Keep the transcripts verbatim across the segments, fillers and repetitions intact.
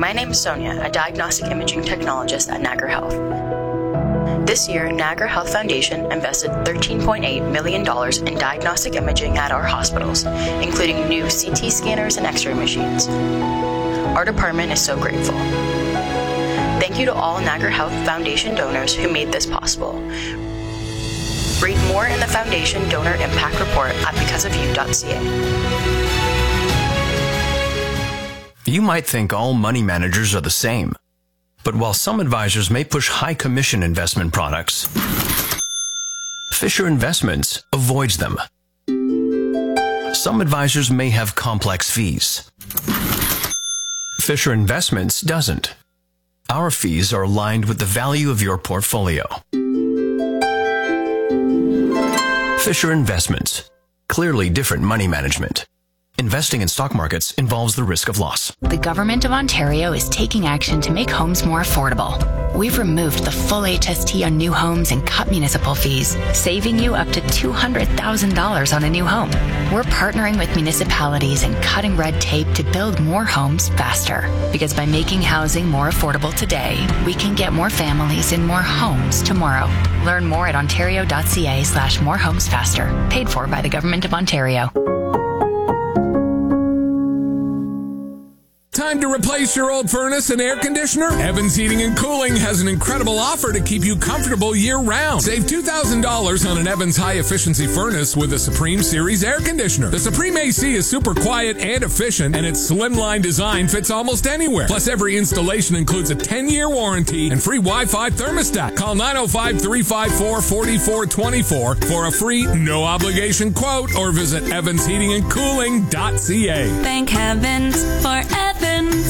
My name is Sonia, a diagnostic imaging technologist at Niagara Health. This year, Niagara Health Foundation invested thirteen point eight million dollars in diagnostic imaging at our hospitals, including new C T scanners and X-ray machines. Our department is so grateful. Thank you to all Niagara Health Foundation donors who made this possible. Read more in the Foundation Donor Impact Report at because of you dot c a. You might think all money managers are the same, but while some advisors may push high commission investment products, Fisher Investments avoids them. Some advisors may have complex fees. Fisher Investments doesn't. Our fees are aligned with the value of your portfolio. Fisher Investments. Clearly different money management. Investing in stock markets involves the risk of loss. The Government of Ontario is taking action to make homes more affordable. We've removed the full H S T on new homes and cut municipal fees, saving you up to two hundred thousand dollars on a new home. We're partnering with municipalities and cutting red tape to build more homes faster. Because by making housing more affordable today, we can get more families in more homes tomorrow. Learn more at ontario.ca slash more homes faster. Paid for by the Government of Ontario. Time to replace your old furnace and air conditioner? Evans Heating and Cooling has an incredible offer to keep you comfortable year-round. Save two thousand dollars on an Evans high-efficiency furnace with a Supreme Series air conditioner. The Supreme A C is super quiet and efficient, and its slimline design fits almost anywhere. Plus, every installation includes a ten-year warranty and free Wi-Fi thermostat. Call nine oh five, three five four, four four two four for a free, no-obligation quote, or visit evans heating and cooling dot c a. Thank heavens for Evans.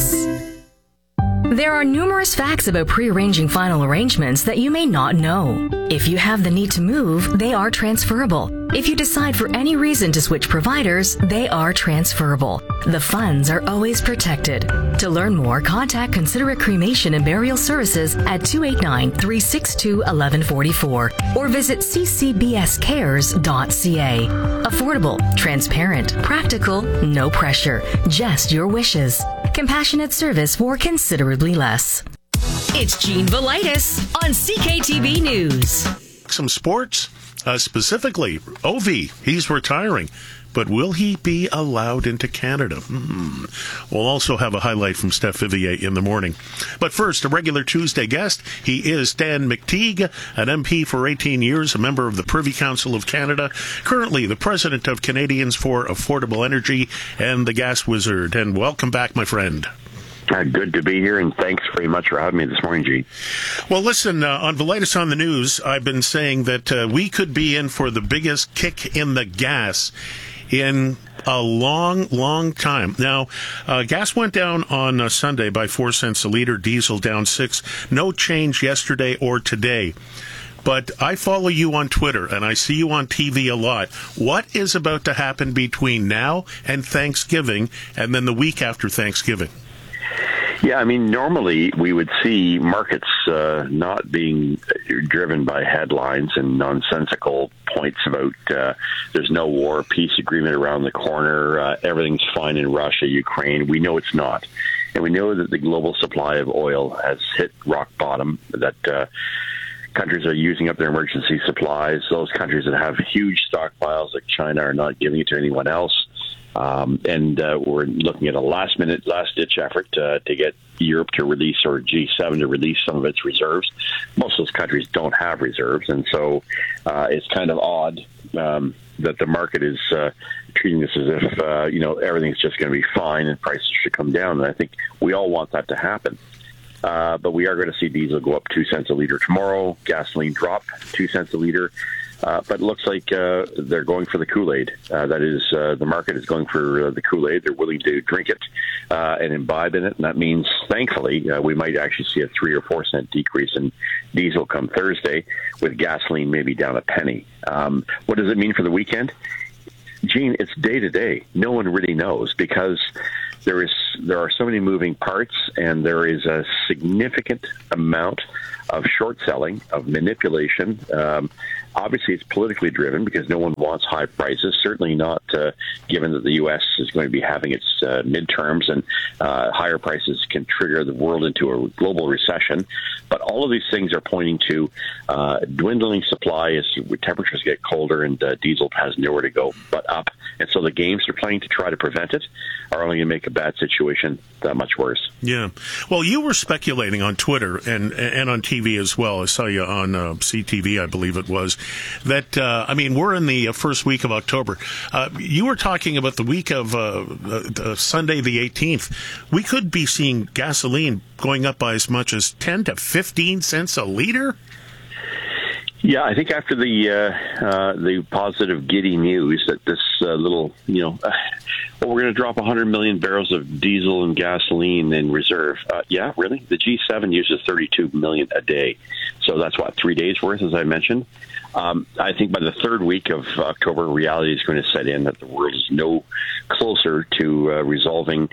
There are numerous facts about pre-arranging final arrangements that you may not know. If you have the need to move, they are transferable. If you decide for any reason to switch providers, they are transferable. The funds are always protected. To learn more, contact Considerate Cremation and Burial Services at two eight nine, three six two, one one four four or visit c c b s cares dot c a. Affordable, transparent, practical, no pressure, just your wishes. Compassionate service for considerably less. It's Gene Velitis on C K T V News. Some sports, uh, specifically Ovi. He's retiring, but will he be allowed into Canada? Hmm. We'll also have a highlight from Steph Vivier in the morning. But first, a regular Tuesday guest. He is Dan McTeague, an M P for eighteen years, a member of the Privy Council of Canada, currently the president of Canadians for Affordable Energy and the Gas Wizard. And welcome back, my friend. Uh, good to be here, and thanks very much for having me this morning, Gene. Well, listen, uh, on Velitis on the News, I've been saying that uh, we could be in for the biggest kick in the gas in a long, long time. Now, uh, gas went down on uh, Sunday by four cents a liter, diesel down six. No change yesterday or today. But I follow you on Twitter, and I see you on T V a lot. What is about to happen between now and Thanksgiving, and then the week after Thanksgiving? Yeah, I mean, normally we would see markets uh, not being driven by headlines and nonsensical points about uh, there's no war, peace agreement around the corner, uh, everything's fine in Russia, Ukraine. We know it's not. And we know that the global supply of oil has hit rock bottom, that uh, countries are using up their emergency supplies. Those countries that have huge stockpiles like China are not giving it to anyone else. Um, and uh, we're looking at a last-minute, last-ditch effort uh, to get Europe to release, or G seven to release some of its reserves. Most of those countries don't have reserves, and so uh, it's kind of odd um, that the market is uh, treating this as if uh, you know everything's just going to be fine and prices should come down. And I think we all want that to happen. Uh, but we are going to see diesel go up two cents a liter tomorrow, gasoline drop two cents a liter. Uh, but it looks like uh, they're going for the Kool-Aid. Uh, that is, uh, the market is going for uh, the Kool-Aid. They're willing to drink it uh, and imbibe in it. And that means, thankfully, uh, we might actually see a three or four cent decrease in diesel come Thursday, with gasoline maybe down a penny. Um, what does it mean for the weekend? Gene, it's day to day. No one really knows, because there is there are so many moving parts, and there is a significant amount of short selling, of manipulation, um, Obviously, it's politically driven because no one wants high prices, certainly not uh, given that the U S is going to be having its uh, midterms, and uh, higher prices can trigger the world into a global recession. But all of these things are pointing to uh, dwindling supply as temperatures get colder and uh, diesel has nowhere to go but up. And so the games they're playing to try to prevent it are only going to make a bad situation that much worse. Yeah. Well, you were speculating on Twitter and and on T V as well. I saw you on uh, C T V, I believe it was, that, uh, I mean, we're in the first week of October. Uh, you were talking about the week of uh, uh, Sunday the eighteenth. We could be seeing gasoline going up by as much as ten to fifteen cents a liter. Yeah, I think after the uh, uh, the positive giddy news that this uh, little, you know, uh, well, we're going to drop one hundred million barrels of diesel and gasoline in reserve. Uh, yeah, really? The G seven uses thirty-two million a day. So that's, what, three days worth, as I mentioned? Um, I think by the third week of October, reality is going to set in that the world is no closer to uh, resolving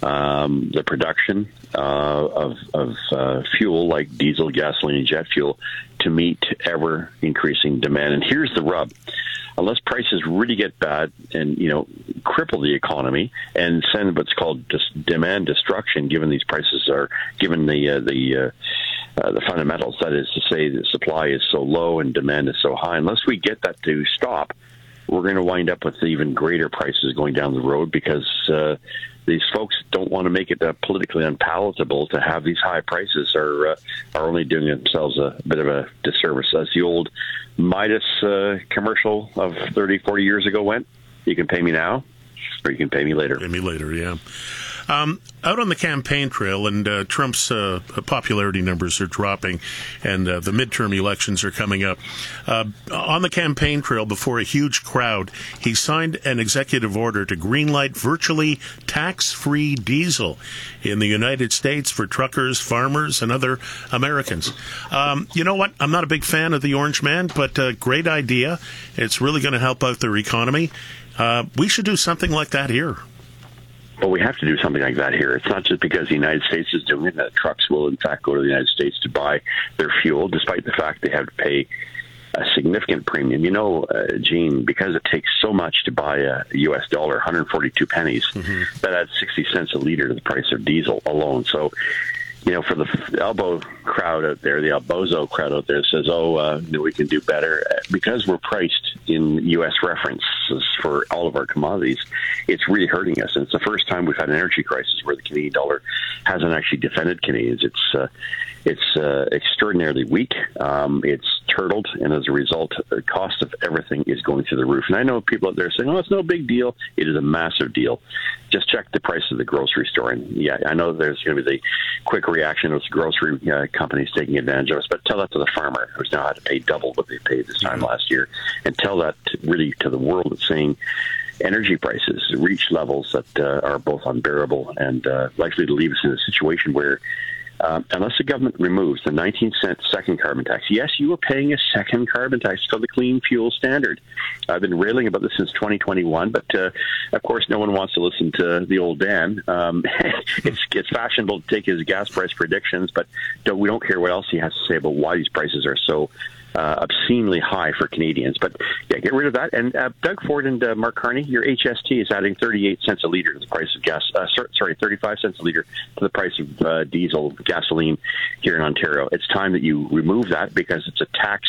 um, the production uh, of, of uh, fuel like diesel, gasoline, and jet fuel to meet ever-increasing demand. And here's the rub. Unless prices really get bad and, you know, cripple the economy and send what's called just demand destruction, given these prices are, given the uh, the uh, uh, the fundamentals, that is to say the supply is so low and demand is so high, unless we get that to stop, we're going to wind up with even greater prices going down the road because uh, these folks don't want to make it uh, politically unpalatable to have these high prices are uh, are only doing themselves a bit of a disservice. As the old Midas uh, commercial of thirty, forty years ago went, you can pay me now or you can pay me later. Pay me later, yeah. Um, out on the campaign trail, and uh, Trump's uh, popularity numbers are dropping, and uh, the midterm elections are coming up. Uh, on the campaign trail, before a huge crowd, he signed an executive order to greenlight virtually tax-free diesel in the United States for truckers, farmers, and other Americans. Um, you know what? I'm not a big fan of the Orange Man, but uh, great idea. It's really going to help out their economy. Uh, we should do something like that here. Well, we have to do something like that here. It's not just because the United States is doing it that trucks will, in fact, go to the United States to buy their fuel, despite the fact they have to pay a significant premium. You know, uh, Gene, because it takes so much to buy a U S dollar, one hundred forty-two pennies, mm-hmm. that adds sixty cents a liter to the price of diesel alone. So, you know, for the elbow crowd out there, the Albozo crowd out there says, oh, uh, no, we can do better. Because we're priced in U S references for all of our commodities, it's really hurting us. And it's the first time we've had an energy crisis where the Canadian dollar hasn't actually defended Canadians. It's uh, it's uh, extraordinarily weak. Um, it's turtled, and as a result, the cost of everything is going through the roof. And I know people out there saying, oh, it's no big deal. It is a massive deal. Just check the price of the grocery store. And yeah, I know there's going to be the quick reaction of grocery uh, companies taking advantage of us, but tell that to the farmer who's now had to pay double what they paid this time last year. And tell that to, really to the world that's saying energy prices reach levels that uh, are both unbearable and uh, likely to leave us in a situation where Um, unless the government removes the nineteen cent second carbon tax. Yes, you are paying a second carbon tax. It's called the Clean Fuel Standard. I've been railing about this since twenty twenty-one, but uh, of course no one wants to listen to the old Dan. Um, it's, it's fashionable to take his gas price predictions, but don't, we don't care what else he has to say about why these prices are so Uh, obscenely high for Canadians. But yeah, get rid of that. And uh, Doug Ford and uh, Mark Carney, your H S T is adding thirty-eight cents a liter to the price of gas. Uh, sorry, thirty-five cents a liter to the price of uh, diesel, gasoline here in Ontario. It's time that you remove that because it's a tax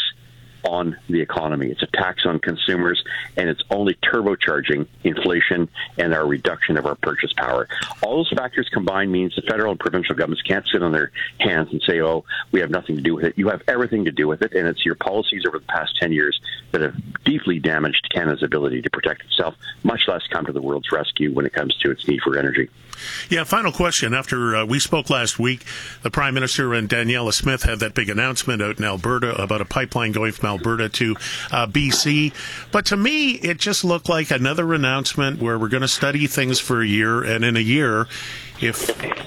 on the economy. It's a tax on consumers, and it's only turbocharging inflation and our reduction of our purchase power. All those factors combined means the federal and provincial governments can't sit on their hands and say, oh, we have nothing to do with it. You have everything to do with it, and it's your policies over the past ten years that have deeply damaged Canada's ability to protect itself, much less come to the world's rescue when it comes to its need for energy. Yeah, final question. After uh, we spoke last week, the Prime Minister and Daniela Smith had that big announcement out in Alberta about a pipeline going from Alberta to uh, B C. But to me, it just looked like another announcement where we're going to study things for a year, and in a year, if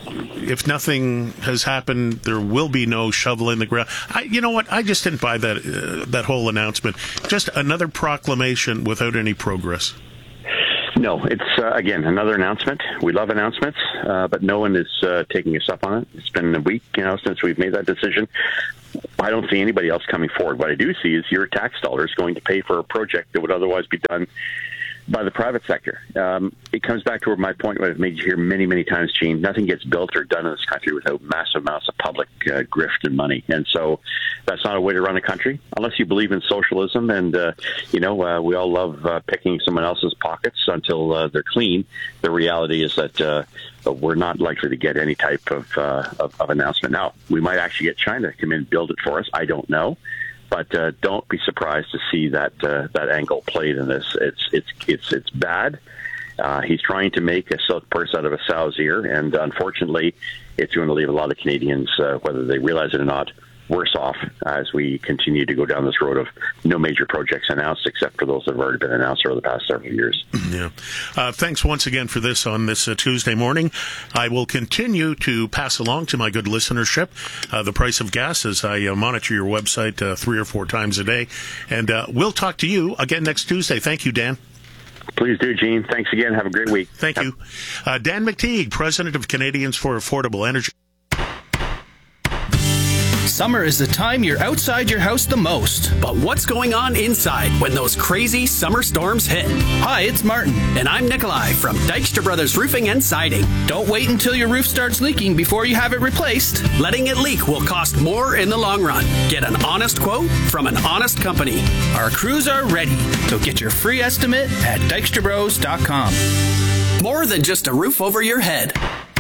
if nothing has happened, there will be no shovel in the ground. I, you know what? I just didn't buy that uh, that whole announcement. Just another proclamation without any progress. No, it's, uh, again, another announcement. We love announcements, uh, but no one is uh, taking us up on it. It's been a week, you know, since we've made that decision. I don't see anybody else coming forward. What I do see is your tax dollars going to pay for a project that would otherwise be done by the private sector. Um, it comes back to my point that I've made here many, many times, Gene. Nothing gets built or done in this country without massive amounts of public uh, grift and money. And so that's not a way to run a country, unless you believe in socialism. And, uh, you know, uh, we all love uh, picking someone else's pockets until uh, they're clean. The reality is that uh, we're not likely to get any type of, uh, of, of announcement. Now, we might actually get China to come in and build it for us. I don't know. But uh, don't be surprised to see that uh, that angle played in this. It's it's it's it's bad. Uh, he's trying to make a silk purse out of a sow's ear, and unfortunately, it's going to leave a lot of Canadians, uh, whether they realize it or not, worse off as we continue to go down this road of no major projects announced, except for those that have already been announced over the past several years. Yeah. Uh, thanks once again for this on this uh, Tuesday morning. I will continue to pass along to my good listenership uh, the price of gas as I uh, monitor your website uh, three or four times a day. And uh, we'll talk to you again next Tuesday. Thank you, Dan. Please do, Gene. Thanks again. Have a great week. Thank you. Uh, Dan McTeague, President of Canadians for Affordable Energy. Summer is the time you're outside your house the most. But what's going on inside when those crazy summer storms hit? Hi, it's Martin. And I'm Nikolai from Dykstra Brothers Roofing and Siding. Don't wait until your roof starts leaking before you have it replaced. Letting it leak will cost more in the long run. Get an honest quote from an honest company. Our crews are ready, so get your free estimate at dykstra bros dot com. More than just a roof over your head.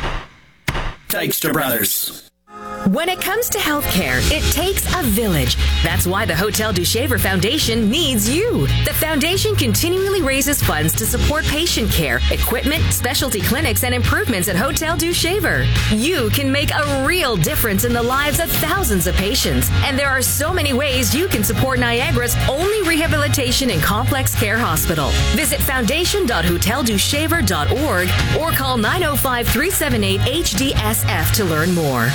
Dykstra Brothers. When it comes to healthcare, it takes a village. That's why the Hotel du Shaver Foundation needs you. The foundation continually raises funds to support patient care, equipment, specialty clinics, and improvements at Hotel du Shaver. You can make a real difference in the lives of thousands of patients. And there are so many ways you can support Niagara's only rehabilitation and complex care hospital. Visit foundation dot hotel du shaver dot org or call nine oh five, three seven eight, H D S F to learn more.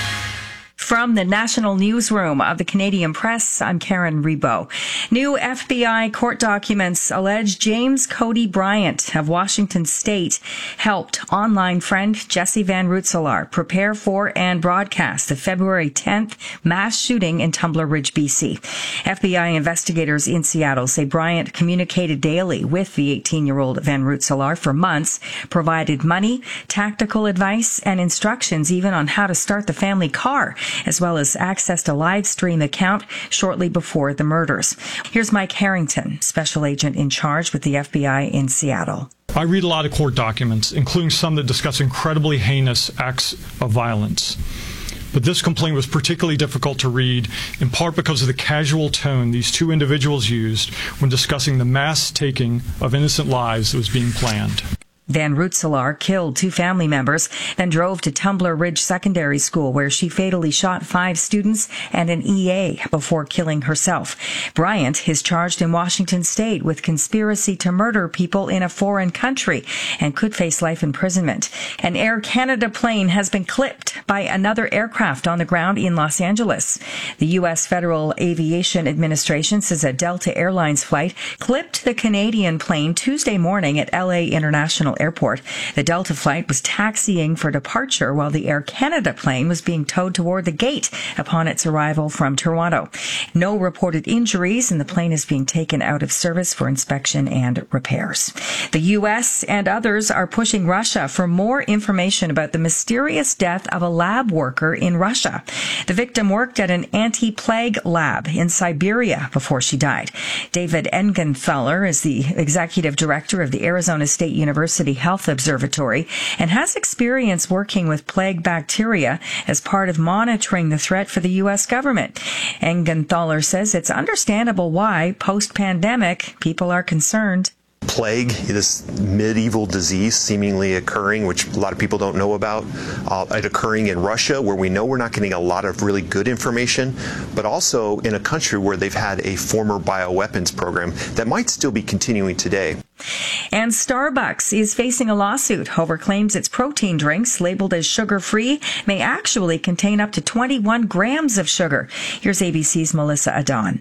From the National Newsroom of the Canadian Press, I'm Karen Rebo. New F B I court documents allege James Cody Bryant of Washington State helped online friend Jesse Van Rootselaar prepare for and broadcast the February tenth mass shooting in Tumbler Ridge, B C. F B I investigators in Seattle say Bryant communicated daily with the eighteen-year-old Van Rootselaar for months, provided money, tactical advice, and instructions even on how to start the family car, as well as accessed a live stream account shortly before the murders. Here's Mike Harrington, special agent in charge with the F B I in Seattle. I read a lot of court documents, including some that discuss incredibly heinous acts of violence. But this complaint was particularly difficult to read, in part because of the casual tone these two individuals used when discussing the mass taking of innocent lives that was being planned. Van Rootselaar killed two family members, then drove to Tumbler Ridge Secondary School, where she fatally shot five students and an E A before killing herself. Bryant is charged in Washington State with conspiracy to murder people in a foreign country and could face life imprisonment. An Air Canada plane has been clipped by another aircraft on the ground in Los Angeles. The U S Federal Aviation Administration says a Delta Airlines flight clipped the Canadian plane Tuesday morning at L A International Airport. The Delta flight was taxiing for departure while the Air Canada plane was being towed toward the gate upon its arrival from Toronto. No reported injuries, and the plane is being taken out of service for inspection and repairs. The U S and others are pushing Russia for more information about the mysterious death of a lab worker in Russia. The victim worked at an anti-plague lab in Siberia before she died. David Engenthaler is the executive director of the Arizona State University Health Observatory and has experience working with plague bacteria as part of monitoring the threat for the U S government. Engenthaler says it's understandable why, post-pandemic, people are concerned. Plague, this medieval disease seemingly occurring, which a lot of people don't know about, uh, it occurring in Russia, where we know we're not getting a lot of really good information, but also in a country where they've had a former bioweapons program that might still be continuing today. And Starbucks is facing a lawsuit over claims its protein drinks, labeled as sugar-free, may actually contain up to twenty-one grams of sugar. Here's A B C's Melissa Adon.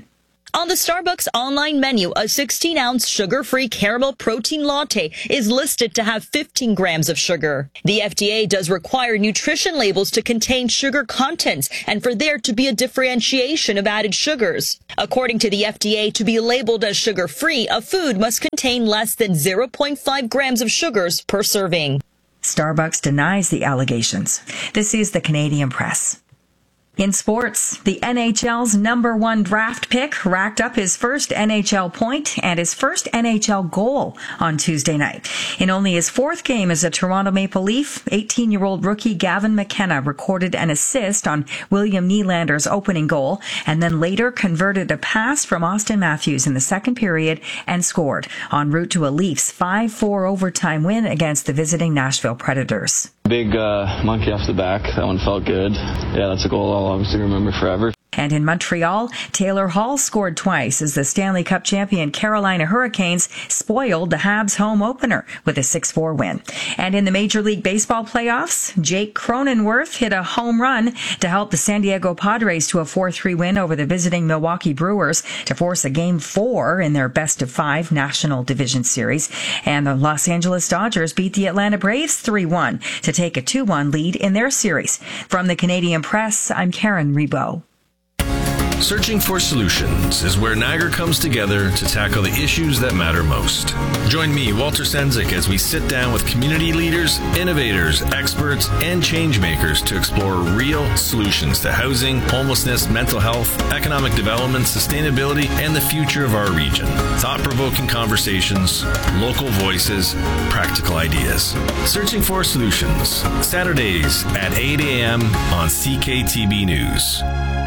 On the Starbucks online menu, a sixteen-ounce sugar-free caramel protein latte is listed to have fifteen grams of sugar. The F D A does require nutrition labels to contain sugar contents and for there to be a differentiation of added sugars. According to the F D A, to be labeled as sugar-free, a food must contain less than zero point five grams of sugars per serving. Starbucks denies the allegations. This is the Canadian Press. In sports, the N H L's number one draft pick racked up his first N H L point and his first N H L goal on Tuesday night. In only his fourth game as a Toronto Maple Leaf, eighteen-year-old rookie Gavin McKenna recorded an assist on William Nylander's opening goal and then later converted a pass from Austin Matthews in the second period and scored, en route to a Leafs five four overtime win against the visiting Nashville Predators. Big uh, monkey off the back. That one felt good. Yeah, that's a goal I'll obviously remember forever. And in Montreal, Taylor Hall scored twice as the Stanley Cup champion Carolina Hurricanes spoiled the Habs home opener with a six four win. And in the Major League Baseball playoffs, Jake Cronenworth hit a home run to help the San Diego Padres to a four three win over the visiting Milwaukee Brewers to force a game four in their best of five National Division Series. And the Los Angeles Dodgers beat the Atlanta Braves three one to take a two one lead in their series. From the Canadian Press, I'm Karen Rebo. Searching for Solutions is where Niagara comes together to tackle the issues that matter most. Join me, Walter Senzik, as we sit down with community leaders, innovators, experts, and changemakers to explore real solutions to housing, homelessness, mental health, economic development, sustainability, and the future of our region. Thought-provoking conversations, local voices, practical ideas. Searching for Solutions, Saturdays at eight a.m. on C K T B News.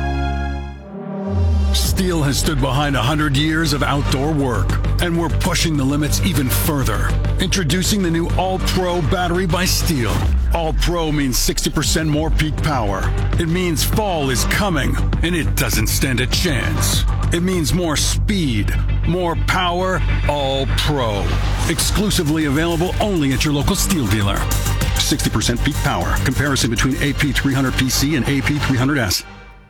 Steel has stood behind one hundred years of outdoor work, and we're pushing the limits even further. Introducing the new All-Pro battery by Steel. All-Pro means sixty percent more peak power. It means fall is coming, and it doesn't stand a chance. It means more speed, more power, All-Pro. Exclusively available only at your local Steel dealer. sixty percent peak power. Comparison between A P three hundred P C and A P three hundred S.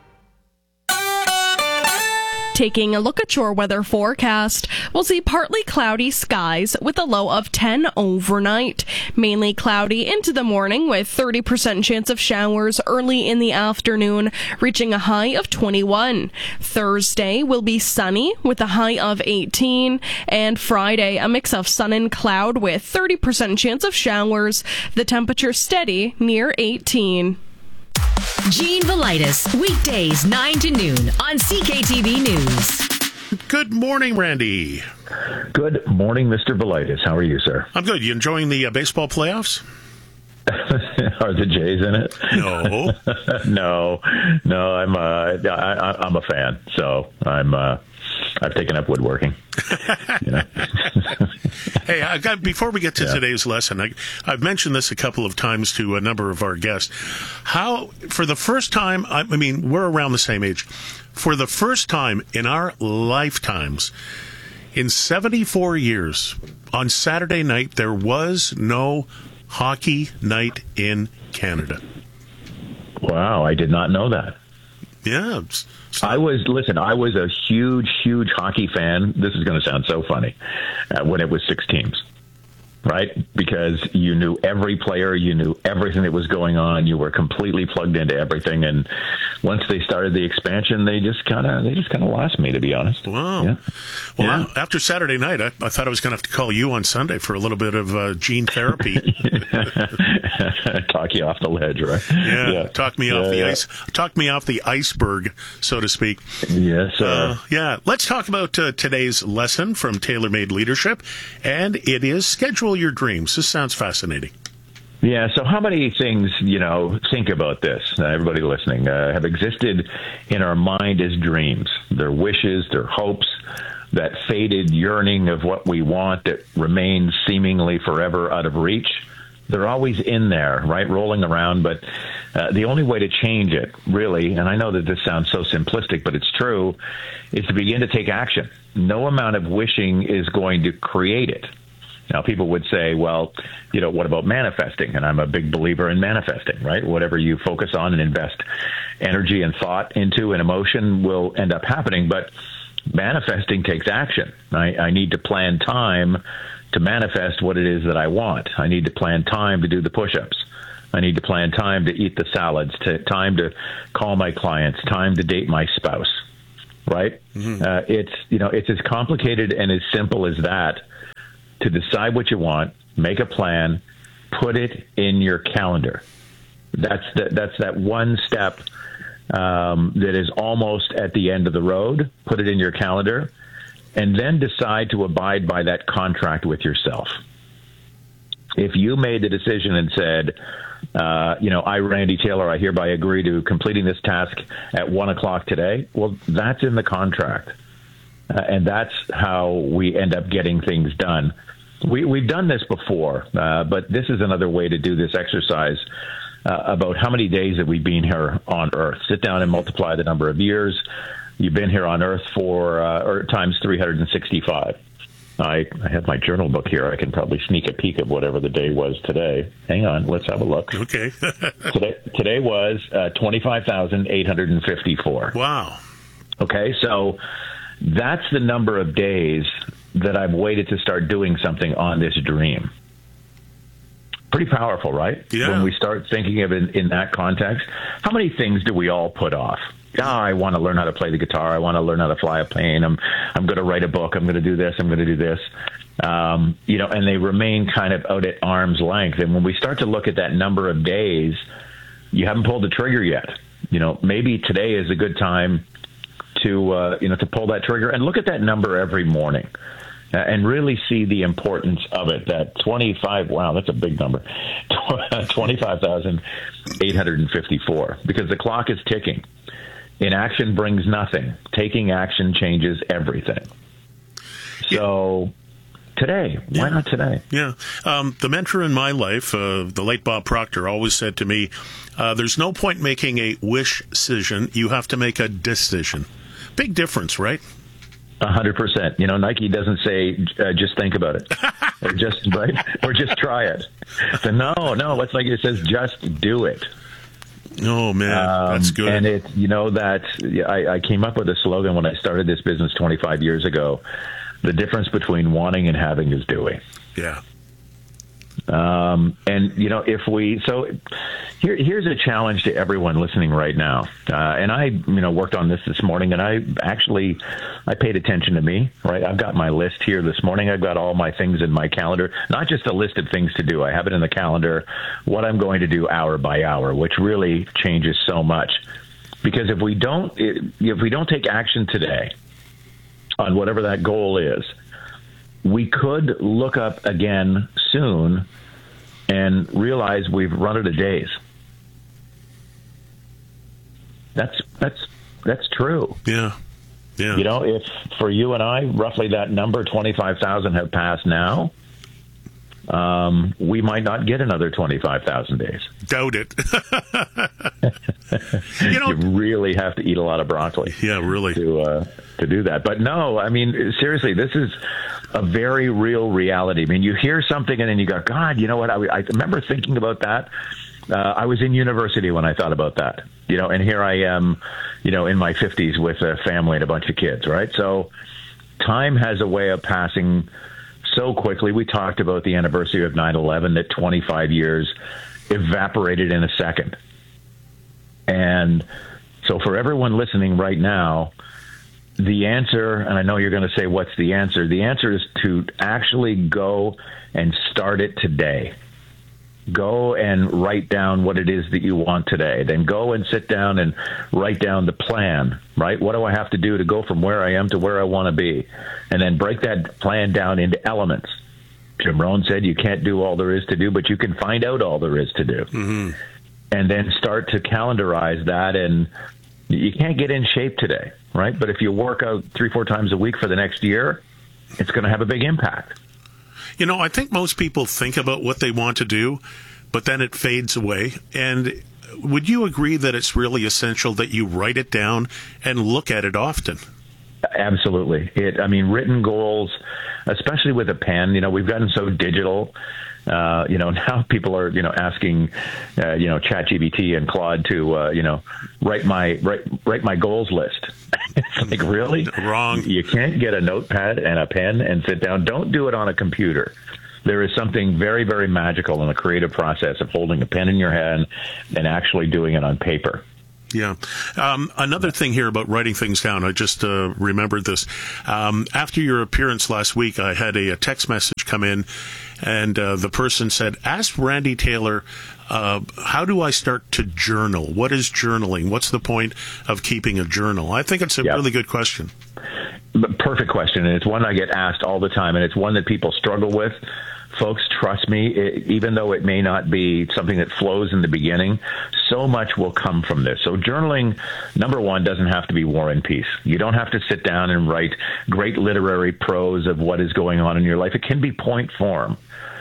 Taking a look at your weather forecast, we'll see partly cloudy skies with a low of ten overnight. Mainly cloudy into the morning with thirty percent chance of showers early in the afternoon, reaching a high of twenty-one. Thursday will be sunny with a high of eighteen. And Friday, a mix of sun and cloud with thirty percent chance of showers. The temperature steady near eighteen. Gene Velitis, weekdays nine to noon on C K T V News. Good morning, Randy. Good morning, Mister Velitis. How are you, sir? I'm good. You enjoying the uh, baseball playoffs? Are the Jays in it? No. no. No, I'm uh, I, I'm a fan, so I'm uh, I've taken up woodworking. You know? Hey, I got, before we get to yeah. today's lesson, I, I've mentioned this a couple of times to a number of our guests. How, for the first time, I, I mean, we're around the same age. For the first time in our lifetimes, in seventy-four years, on Saturday night, there was no hockey night in Canada. Wow, I did not know that. Yeah. I was, listen, I was a huge, huge hockey fan. This is going to sound so funny uh, when it was six teams, right? Because you knew every player, you knew everything that was going on. You were completely plugged into everything. And once they started the expansion, they just kind of, they just kind of lost me, to be honest. Wow. Yeah. Well, yeah. I, after Saturday night, I, I thought I was going to have to call you on Sunday for a little bit of uh, gene therapy. Talk you off the ledge, right? Yeah. yeah. Talk me yeah, off the yeah. ice. Talk me off the iceberg, so to speak. Yes, sir. Uh, yeah. Let's talk about uh, today's lesson from TaylorMade Leadership, and it is Schedule Your Dreams. This sounds fascinating. Yeah, so how many things, you know, think about this, uh, everybody listening, uh, have existed in our mind as dreams? Their wishes, their hopes, that faded yearning of what we want that remains seemingly forever out of reach. They're always in there, right, rolling around, but uh, the only way to change it, really, and I know that this sounds so simplistic, but it's true, is to begin to take action. No amount of wishing is going to create it. Now, people would say, well, you know, what about manifesting? And I'm a big believer in manifesting, right? Whatever you focus on and invest energy and thought into and emotion will end up happening. But manifesting takes action. I, I need to plan time to manifest what it is that I want. I need to plan time to do the push-ups. I need to plan time to eat the salads, to, time to call my clients, time to date my spouse, right? Mm-hmm. Uh, it's, you know, it's as complicated and as simple as that to decide what you want, make a plan, put it in your calendar. That's the, that's that one step um, that is almost at the end of the road. Put it in your calendar, and then decide to abide by that contract with yourself. If you made the decision and said, uh, you know, I, Randy Taylor, I hereby agree to completing this task at one o'clock today, well, that's in the contract. Uh, and that's how we end up getting things done. We, we've done this before, uh, but this is another way to do this exercise uh, about how many days have we been here on Earth. Sit down and multiply the number of years you've been here on Earth for, uh, or times three hundred sixty-five. I, I have my journal book here. I can probably sneak a peek of whatever the day was today. Hang on, let's have a look. Okay. today, today was uh, twenty-five thousand eight hundred fifty-four. Wow. Okay, so that's the number of days that I've waited to start doing something on this dream. Pretty powerful, right? Yeah. When we start thinking of it in, in that context, how many things do we all put off? Oh, I want to learn how to play the guitar. I want to learn how to fly a plane. I'm, I'm going to write a book. I'm going to do this. I'm going to do this. Um, you know, and they remain kind of out at arm's length. And when we start to look at that number of days, you haven't pulled the trigger yet. You know, maybe today is a good time to, uh, you know, to pull that trigger and look at that number every morning. Uh, and really see the importance of it. That twenty-five, wow, that's a big number, twenty-five thousand eight hundred fifty-four, because the clock is ticking. Inaction brings nothing. Taking action changes everything. So today, why yeah. not today? Yeah. Um, the mentor in my life, uh, the late Bob Proctor, always said to me, uh, there's no point making a wish-cision. You have to make a decision. Big difference, right? A hundred percent. You know, Nike doesn't say uh, just think about it, or just right, or just try it. So no, no. It's like it says just do it. Oh man, um, that's good. And it, you know, that I, I came up with a slogan when I started this business twenty-five years ago. The difference between wanting and having is doing. Yeah. Um, and you know, if we so here, here's a challenge to everyone listening right now. Uh, and I, you know, worked on this this morning, and I actually I paid attention to me. Right, I've got my list here this morning. I've got all my things in my calendar, not just a list of things to do. I have it in the calendar, what I'm going to do hour by hour, which really changes so much. Because if we don't, if we don't take action today on whatever that goal is, we could look up again soon and realize we've run out of days. That's that's that's true. Yeah, yeah. You know, if for you and I, roughly that number, twenty-five thousand, have passed now, um, we might not get another twenty-five thousand days. Doubt it. you know, you really have to eat a lot of broccoli. Yeah, really. To uh, to do that. But no, I mean, seriously, this is a very real reality. I mean, you hear something and then you go, God, you know what? I, I remember thinking about that. Uh, I was in university when I thought about that, you know, and here I am, you know, in my fifties with a family and a bunch of kids, right? So time has a way of passing so quickly. We talked about the anniversary of nine eleven, that twenty-five years evaporated in a second. And so for everyone listening right now, the answer, and I know you're going to say, what's the answer? The answer is to actually go and start it today. Go and write down what it is that you want today. Then go and sit down and write down the plan, right? What do I have to do to go from where I am to where I want to be? And then break that plan down into elements. Jim Rohn said you can't do all there is to do, but you can find out all there is to do. Mm-hmm. And then start to calendarize that. And you can't get in shape today, right? But if you work out three, four times a week for the next year, it's going to have a big impact. You know, I think most people think about what they want to do, but then it fades away. And would you agree that it's really essential that you write it down and look at it often? Absolutely. It, I mean, written goals, especially with a pen, you know, we've gotten so digital. Uh, you know, now people are, you know, asking, uh, you know, ChatGPT and Claude to, uh, you know, write my write, write my goals list. It's like, really? Wrong. You can't get a notepad and a pen and sit down. Don't do it on a computer. There is something very, very magical in the creative process of holding a pen in your hand and actually doing it on paper. Yeah. Um, another thing here about writing things down, I just uh, remembered this. Um, after your appearance last week, I had a, a text message come in, and uh, the person said, ask Randy Taylor, uh, how do I start to journal? What is journaling? What's the point of keeping a journal? I think it's a yep. really good question. Perfect question, and it's one I get asked all the time, and it's one that people struggle with. Folks, trust me, it, even though it may not be something that flows in the beginning, so much will come from this. So journaling, number one, doesn't have to be War and Peace. You don't have to sit down and write great literary prose of what is going on in your life. It can be point form.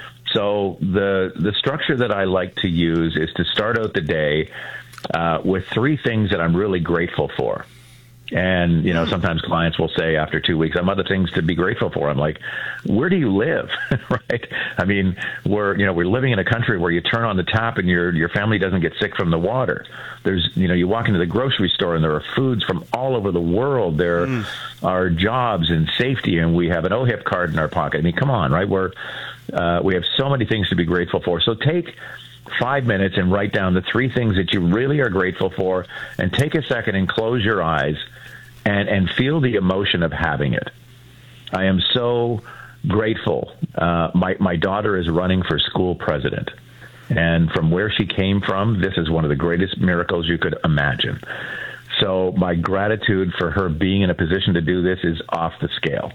So the the structure that I like to use is to start out the day uh, with three things that I'm really grateful for. And, you know, sometimes clients will say after two weeks, I have other things to be grateful for. I'm like, where do you live? Right? I mean, we're, you know, we're living in a country where you turn on the tap and your, your family doesn't get sick from the water. There's, you know, you walk into the grocery store and there are foods from all over the world. There mm. are jobs and safety, and we have an O H I P card in our pocket. I mean, come on, right? We're, uh, we have so many things to be grateful for. So take five minutes and write down the three things that you really are grateful for, and take a second and close your eyes and, and feel the emotion of having it. I am so grateful. Uh, my, my daughter is running for school president. And from where she came from, this is one of the greatest miracles you could imagine. So my gratitude for her being in a position to do this is off the scale.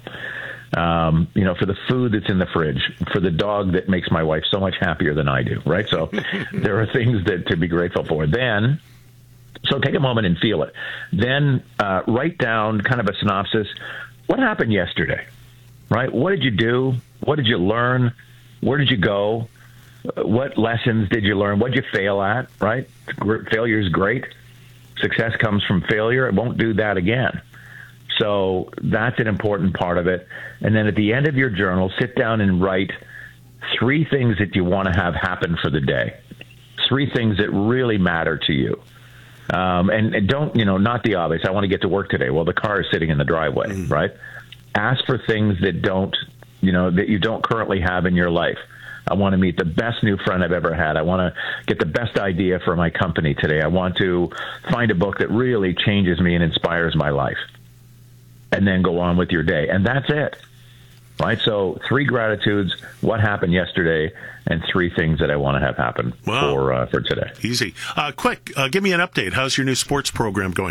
Um, you know, for the food that's in the fridge, for the dog that makes my wife so much happier than I do, right? So there are things that to be grateful for. Then, so take a moment and feel it. Then uh, write down kind of a synopsis. What happened yesterday, right? What did you do? What did you learn? Where did you go? What lessons did you learn? What did you fail at, right? Failure is great. Success comes from failure. It won't do that again. So that's an important part of it. And then at the end of your journal, sit down and write three things that you want to have happen for the day. Three things that really matter to you. Um, and, and don't, you know, not the obvious. I want to get to work today. Well, the car is sitting in the driveway, mm. right? Ask for things that don't, you know, that you don't currently have in your life. I want to meet the best new friend I've ever had. I want to get the best idea for my company today. I want to find a book that really changes me and inspires my life. And then go on with your day. And that's it. Right? So three gratitudes, what happened yesterday, and three things that I want to have happen wow. for uh, for today. Easy. Uh, quick, uh, give me an update. How's your new sports program going?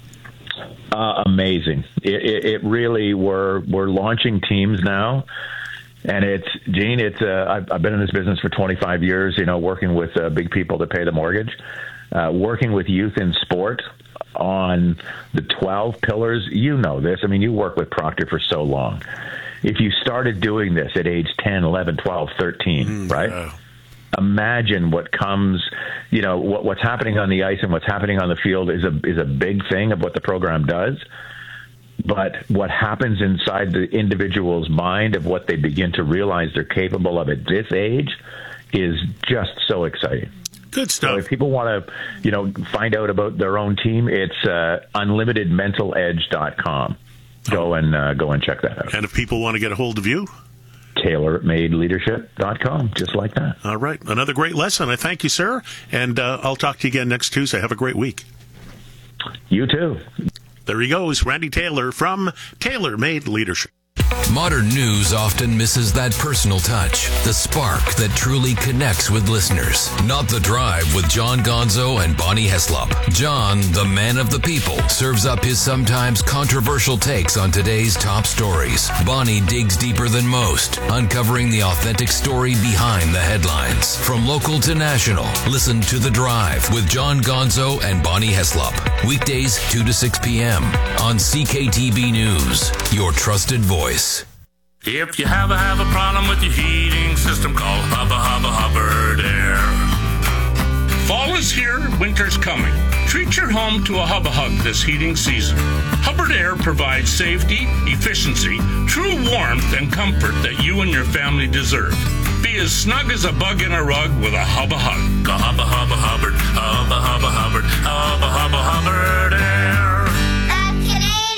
Uh, amazing. It, it, it really, we're, we're launching teams now. And it's, Gene, it's, uh, I've, I've been in this business for twenty-five years, you know, working with uh, big people to pay the mortgage, uh, working with youth in sport on the twelve pillars. You know this. I mean, you work with Proctor for so long. If you started doing this at age ten, eleven, twelve, thirteen, mm, right? Yeah. Imagine what comes, you know, what, what's happening on the ice and what's happening on the field is a, is a big thing of what the program does. But what happens inside the individual's mind of what they begin to realize they're capable of at this age is just so exciting. Good stuff. So if people want to, you know, find out about their own team, it's uh, unlimited mental edge dot com. Go and uh, go and check that out. And if people want to get a hold of you? tailor made leadership dot com, just like that. All right. Another great lesson. I thank you, sir. And uh, I'll talk to you again next Tuesday. Have a great week. You too. There he goes, Randy Taylor from Tailor Made Leadership. Modern news often misses that personal touch, the spark that truly connects with listeners. Not The Drive with John Gonzo and Bonnie Heslop. John, the man of the people, serves up his sometimes controversial takes on today's top stories. Bonnie digs deeper than most, uncovering the authentic story behind the headlines. From local to national, listen to The Drive with John Gonzo and Bonnie Heslop. Weekdays two to six p.m. on C K T B News, your trusted voice. If you have a, have a problem with your heating system, call Hubba Hubba Hubbard Air. Fall is here, winter's coming. Treat your home to a Hubba Hug this heating season. Hubbard Air provides safety, efficiency, true warmth, and comfort that you and your family deserve. Be as snug as a bug in a rug with a Hubba Hug. Go Hubba Hubba Hubbard, Hubba Hubba Hubbard, Hubba Hubba Hubbard Air. The Canadian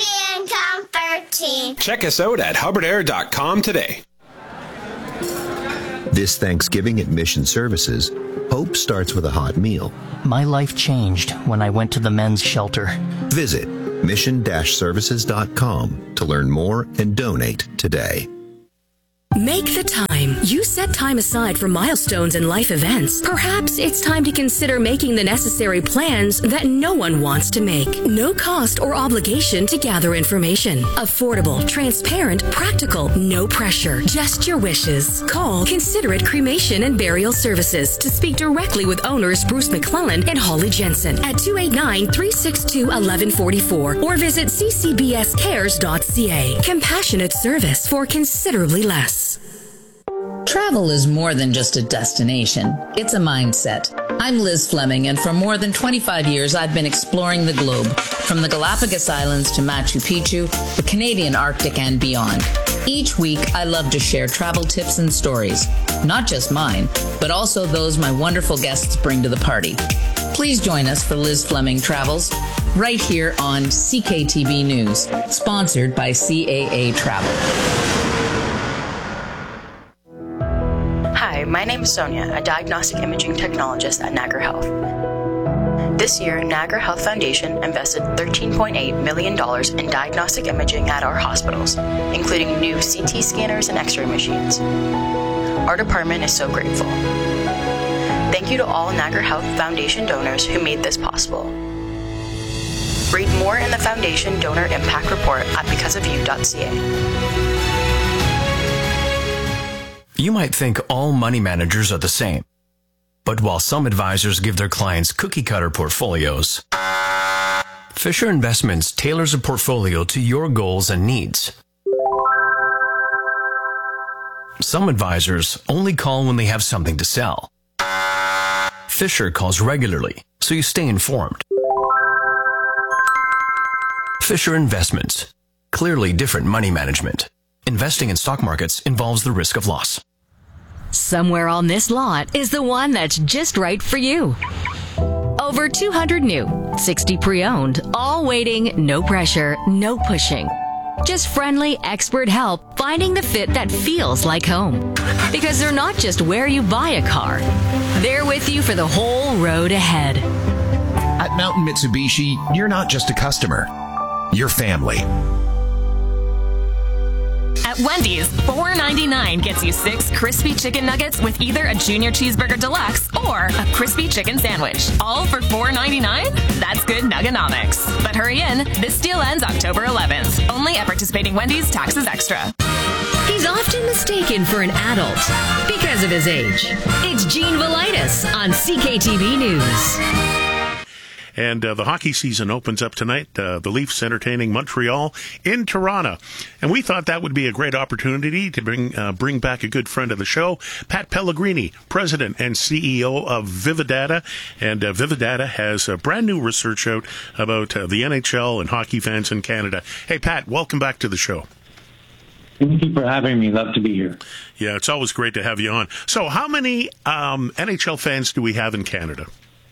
Check us out at hubbard air dot com today. This Thanksgiving at Mission Services, hope starts with a hot meal. My life changed when I went to the men's shelter. Visit mission dash services dot com to learn more and donate today. Make the time. You set time aside for milestones and life events. Perhaps it's time to consider making the necessary plans that no one wants to make. No cost or obligation to gather information. Affordable, transparent, practical, no pressure. Just your wishes. Call Considerate Cremation and Burial Services to speak directly with owners Bruce McClellan and Holly Jensen at two eight nine, three six two, one one four four or visit c c b s cares dot c a. Compassionate service for considerably less. Travel is more than just a destination. It's a mindset. I'm Liz Fleming, and for more than twenty-five years, I've been exploring the globe, from the Galapagos Islands to Machu Picchu, the Canadian Arctic, and beyond. Each week, I love to share travel tips and stories, not just mine, but also those my wonderful guests bring to the party. Please join us for Liz Fleming Travels, right here on C K T B News, sponsored by C A A Travel. Hi, my name is Sonia, a diagnostic imaging technologist at Niagara Health. This year, Niagara Health Foundation invested thirteen point eight million dollars in diagnostic imaging at our hospitals, including new C T scanners and X-ray machines. Our department is so grateful. Thank you to all Niagara Health Foundation donors who made this possible. Read more in the Foundation Donor Impact Report at because of you dot c a. You might think all money managers are the same. But while some advisors give their clients cookie-cutter portfolios, Fisher Investments tailors a portfolio to your goals and needs. Some advisors only call when they have something to sell. Fisher calls regularly, so you stay informed. Fisher Investments. Clearly different money management. Investing in stock markets involves the risk of loss. Somewhere on this lot is the one that's just right for you. Over two hundred new, sixty pre-owned, all waiting, no pressure, no pushing. Just friendly, expert help finding the fit that feels like home. Because they're not just where you buy a car. They're with you for the whole road ahead. At Mountain Mitsubishi, you're not just a customer. You're family. At Wendy's, four ninety-nine gets you six crispy chicken nuggets with either a junior cheeseburger deluxe or a crispy chicken sandwich. All for four ninety-nine? That's good nuggenomics. But hurry in, this deal ends October eleventh. Only at participating Wendy's, taxes extra. He's often mistaken for an adult because of his age. It's Gene Velitis on C K T V News. And uh, the hockey season opens up tonight. Uh, the Leafs entertaining Montreal in Toronto. And we thought that would be a great opportunity to bring uh, bring back a good friend of the show, Pat Pellegrini, President and C E O of Vividata. And uh, Vividata has a brand new research out about uh, the N H L and hockey fans in Canada. Hey, Pat, welcome back to the show. Thank you for having me. Love to be here. Yeah, it's always great to have you on. So how many um, N H L fans do we have in Canada?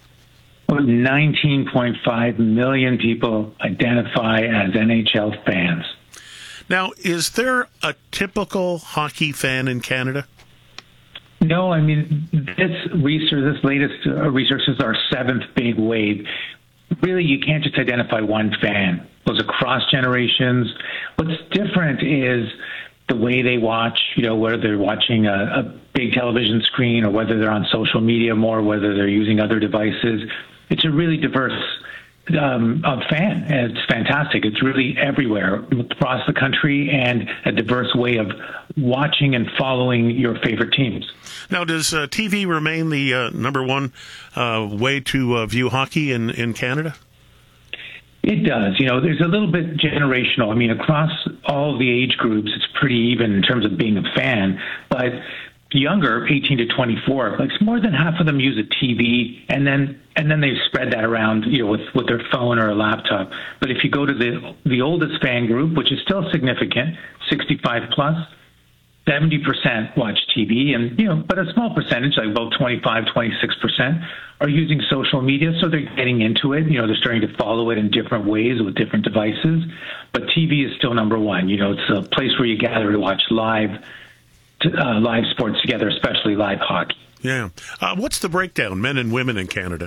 nineteen point five million people identify as N H L fans. Now, is there a typical hockey fan in Canada? No, I mean, this research, this latest uh, research is our seventh big wave. Really, you can't just identify one fan. Those are cross generations. What's different is the way they watch, you know, whether they're watching a, a big television screen or whether they're on social media more, whether they're using other devices. It's a really diverse um, uh, fan. It's fantastic. It's really everywhere across the country and a diverse way of watching and following your favorite teams. Now, does uh, T V remain the uh, number one uh, way to uh, view hockey in, in Canada? It does. You know, there's a little bit generational. I mean, across all the age groups, it's pretty even in terms of being a fan. But younger, eighteen to twenty-four, like more than half of them use a T V, and then and then they spread that around, you know, with, with their phone or a laptop. But if you go to the the oldest fan group, which is still significant, sixty-five plus, seventy percent watch T V, and, you know, but a small percentage, like about twenty-five, twenty-six percent, are using social media, so they're getting into it. You know, they're starting to follow it in different ways with different devices. But T V is still number one. You know, it's a place where you gather to watch live, uh, live sports together, especially live hockey. Yeah. Uh, what's the breakdown, men and women in Canada?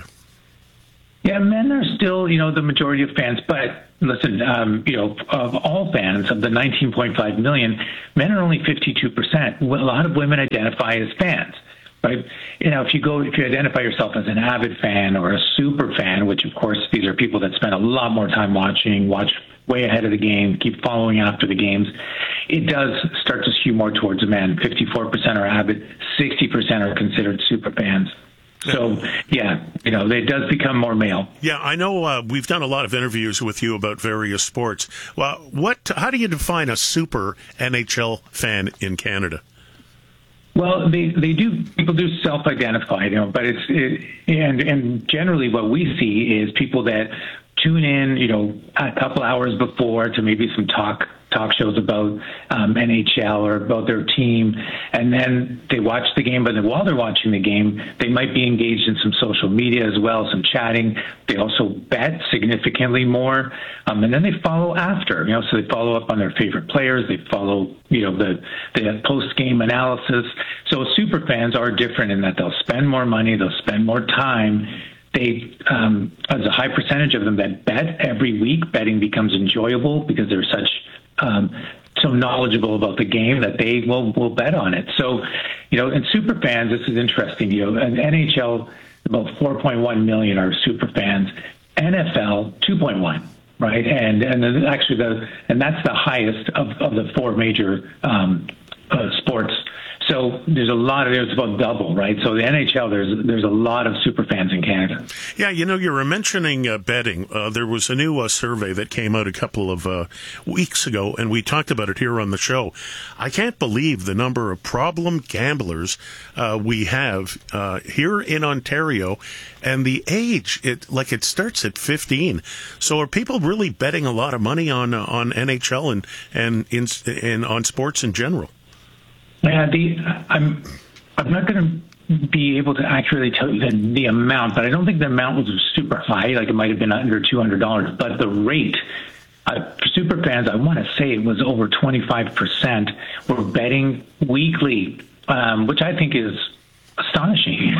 Yeah, men are still, you know, the majority of fans. But listen, um, you know, of all fans, of the nineteen point five million, men are only fifty-two percent. A lot of women identify as fans, right? You know, if you go, if you identify yourself as an avid fan or a super fan, which of course these are people that spend a lot more time watching, watch way ahead of the game, keep following after the games, it does start to skew more towards men. fifty-four percent are avid, sixty percent are considered super fans. So, yeah, you know, it does become more male. Yeah, I know uh, we've done a lot of interviews with you about various sports. Well, what? How do you define a super N H L fan in Canada? Well, they, they do, people do self-identify, you know, but it's, it, and, and generally what we see is people that tune in, you know, a couple hours before to maybe some talk talk shows about um, N H L or about their team, and then they watch the game, but then while they're watching the game, they might be engaged in some social media as well, some chatting. They also bet significantly more, um, and then they follow after, you know, so they follow up on their favorite players, they follow, you know, the, the post-game analysis. So super fans are different in that they'll spend more money, they'll spend more time. They, um, as a high percentage of them that bet every week, betting becomes enjoyable because they're such Um, so knowledgeable about the game that they will, will bet on it. So, you know, and super fans, this is interesting. You know, N H L, about four point one million are super fans. N F L, two point one, right? And and then actually the and that's the highest of, of the four major um, uh, sports. So there's a lot of, there's about double, right? So the N H L, there's there's a lot of super fans in Canada. Yeah, you know, you were mentioning uh, betting. Uh, there was a new uh, survey that came out a couple of uh, weeks ago, and we talked about it here on the show. I can't believe the number of problem gamblers uh, we have uh, here in Ontario, and the age, it like it starts at fifteen. So are people really betting a lot of money on uh, on N H L and and in, and on sports in general? Yeah, the I'm I'm not going to be able to accurately tell you the, the amount, but I don't think the amount was super high. Like it might have been under two hundred dollars, but the rate uh, for super fans, I want to say it was over twenty-five percent were betting weekly, um, which I think is astonishing.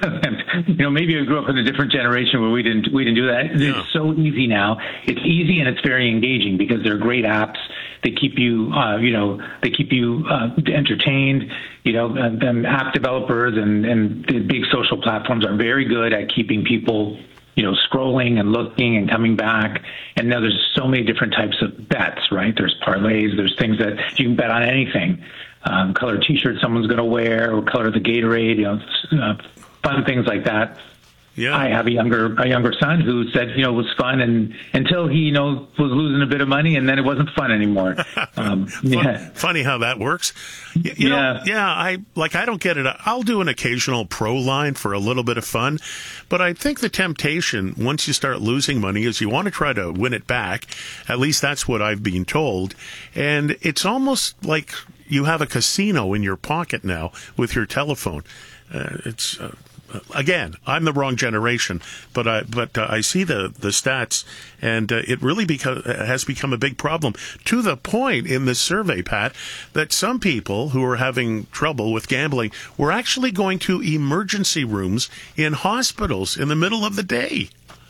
You know, maybe I grew up in a different generation where we didn't we didn't do that. Yeah. It's so easy now. It's easy and it's very engaging because they're great apps. They keep you, uh, you know, they keep you uh, entertained. You know, and, and app developers and, and the big social platforms are very good at keeping people, you know, scrolling and looking and coming back. And now there's so many different types of bets, right? There's parlays. There's things that you can bet on anything. Um, color T-shirt someone's going to wear, or color the Gatorade, you know, uh, fun things like that. Yeah. I have a younger a younger son who said, you know, it was fun, and until he, you know, was losing a bit of money, and then it wasn't fun anymore. Um, yeah. Funny how that works. You, you yeah. know, yeah. I like. I don't get it. I'll do an occasional pro line for a little bit of fun, but I think the temptation once you start losing money is you want to try to win it back. At least that's what I've been told, and it's almost like you have a casino in your pocket now with your telephone. Uh, it's. Uh, Again, I'm the wrong generation, but I but uh, I see the, the stats, and uh, it really beca- has become a big problem to the point in this survey, Pat, that some people who are having trouble with gambling were actually going to emergency rooms in hospitals in the middle of the day.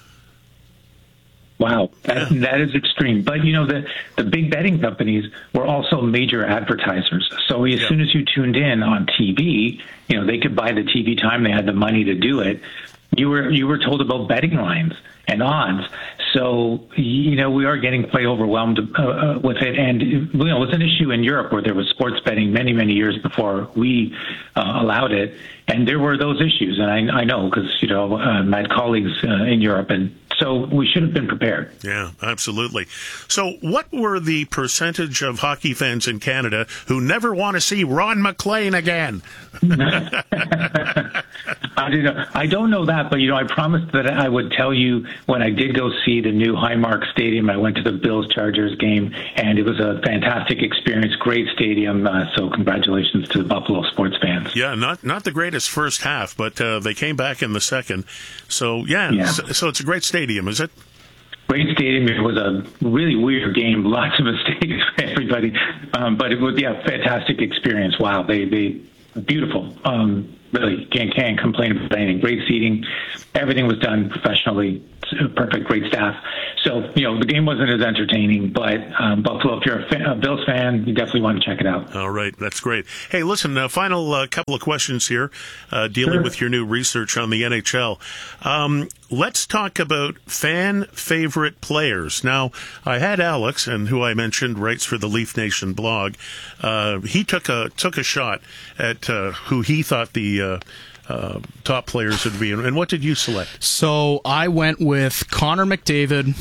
Wow, that, yeah. that is extreme. But, you know, the, the big betting companies were also major advertisers. So as yeah. soon as you tuned in on T V, you know, they could buy the T V time. They had the money to do it. You were you were told about betting lines and odds. So, you know, we are getting quite overwhelmed uh, with it. And, you know, it was an issue in Europe where there was sports betting many, many years before we uh, allowed it. And there were those issues. And I, I know because, you know, uh, my colleagues uh, in Europe, and so we should have been prepared. Yeah, absolutely. So what were the percentage of hockey fans in Canada who never want to see Ron MacLean again? I don't know. I don't know that, but you know, I promised that I would tell you when I did go see the new Highmark Stadium. I went to the Bills Chargers game, and it was a fantastic experience. Great stadium. Uh, so congratulations to the Buffalo sports fans. Yeah, not not the greatest first half, but uh, they came back in the second. So yeah, Yeah. So, so it's a great stadium, is it? Great stadium. It was a really weird game. Lots of mistakes for everybody, um, but it was yeah, fantastic experience. Wow, they they beautiful. Um, really can't can't complain about anything. Great seating. Everything was done professionally. Perfect. Great staff. So you know the game wasn't as entertaining, but um, Buffalo. If you're a, fan, a Bills fan, you definitely want to check it out. All right, that's great. Hey, listen, uh, final uh, couple of questions here, uh, dealing Sure. with your new research on the N H L. Um, let's talk about fan favorite players. Now, I had Alex, and who I mentioned writes for the Leaf Nation blog. Uh, he took a took a shot at uh, who he thought the uh, uh, top players would be, and what did you select? So I went with Connor McDavid,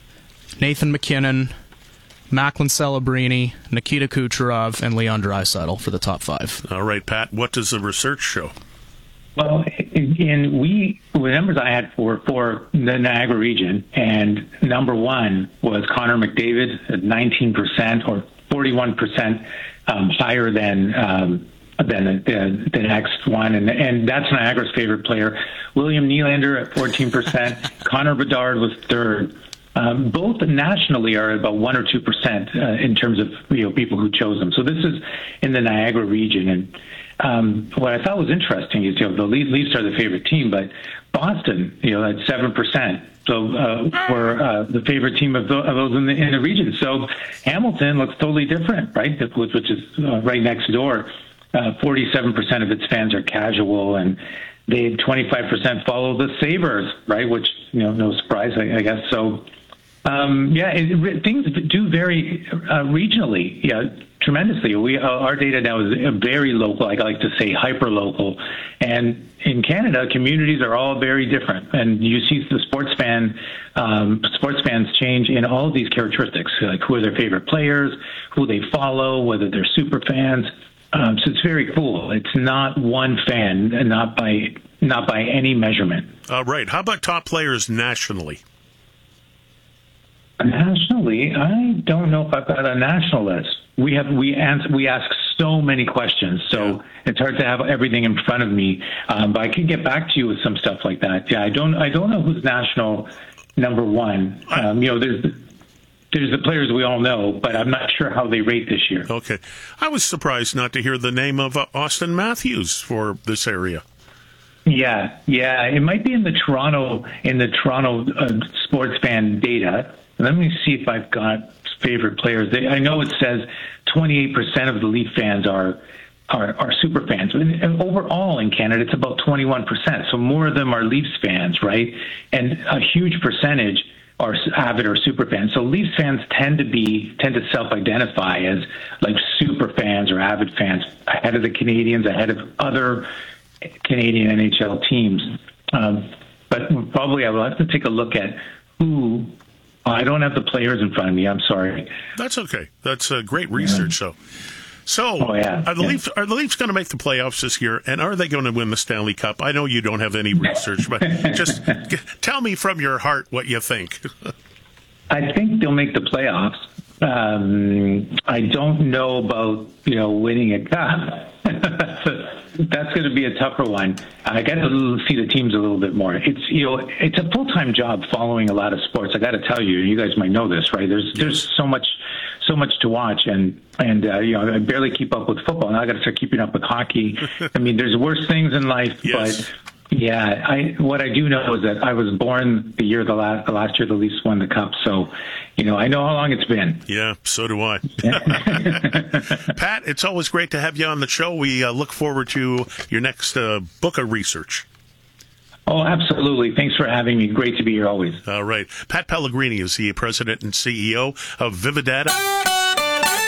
Nathan McKinnon, Macklin Celebrini, Nikita Kucherov, and Leon Draisaitl for the top five. All right, Pat, what does the research show? Well, in we the numbers I had for for the Niagara region, and number one was Connor McDavid at nineteen percent or forty-one percent um, higher than um, than the, the next one, and and that's Niagara's favorite player. William Nylander at fourteen percent. Connor Bedard was third. Um, both nationally are about one or two percent uh, in terms of you know people who chose them. So this is in the Niagara region, and um, what I thought was interesting is you know the Leafs are the favorite team, but Boston, you know, at seven percent. So uh, we're uh, the favorite team of, the, of those in the, in the region. So Hamilton looks totally different, right? Which, which is uh, right next door. Uh, forty-seven percent of its fans are casual, and they twenty-five percent follow the Sabres, right? Which you know, no surprise, I, I guess. So. Um, yeah, it, it, things do vary uh, regionally, yeah, tremendously. We uh, our data now is very local. I like to say hyper local, and in Canada, communities are all very different. And you see the sports fan, um, sports fans change in all of these characteristics, like who are their favorite players, who they follow, whether they're super fans. Um, so it's very cool. It's not one fan, and not by not by any measurement. All right. How about top players nationally? Nationally, I don't know if I've got a national list. We have we answer, we ask so many questions, so it's hard to have everything in front of me. Um, but I can get back to you with some stuff like that. Yeah, I don't I don't know who's national number one. Um, you know, there's there's the players we all know, but I'm not sure how they rate this year. Okay, I was surprised not to hear the name of uh, Austin Matthews for this area. Yeah, yeah, it might be in the Toronto in the Toronto uh, sports fan data. Let me see if I've got favorite players. They, I know it says twenty-eight percent of the Leaf fans are are, are super fans. And, and overall in Canada, it's about twenty-one percent. So more of them are Leafs fans, right? And a huge percentage are avid or super fans. So Leafs fans tend to be tend to self-identify as like super fans or avid fans ahead of the Canadians, ahead of other Canadian N H L teams. Um, but probably I will have to take a look at who. I don't have the players in front of me. I'm sorry. That's okay. That's uh, great research, though. So, oh, yeah. are the yeah. Leafs are the Leafs going to make the playoffs this year? And are they going to win the Stanley Cup? I know you don't have any research, but just g- tell me from your heart what you think. I think they'll make the playoffs. Um, I don't know about you know winning a cup. That's going to be a tougher one. I got to see the teams a little bit more. It's you know it's a full time job following a lot of sports. I got to tell you, you guys might know this, right? There's there's so much so much to watch, and and uh, you know I barely keep up with football. Now I got to start keeping up with hockey. I mean, there's worse things in life, yes. but. Yeah, I what I do know is that I was born the year the last the last year the Leafs won the cup, so you know I know how long it's been. Yeah, so do I. Pat, it's always great to have you on the show. We uh, look forward to your next uh, book of research. Oh, absolutely. Thanks for having me. Great to be here always. All right. Pat Pellegrini is the president and C E O of Vividata.